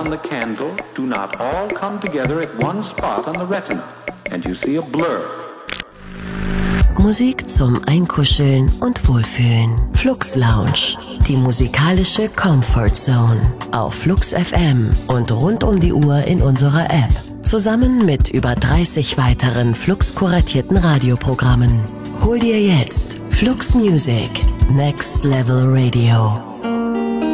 on the candle do not all come together at one spot on the retina, and you see a blur. Musik zum Einkuscheln und Wohlfühlen. Flux Lounge, die musikalische Comfort Zone. Auf Flux FM und rund um die Uhr in unserer App. Zusammen mit über 30 weiteren Flux-kuratierten Radioprogrammen. Hol dir jetzt Flux Music, Next Level Radio.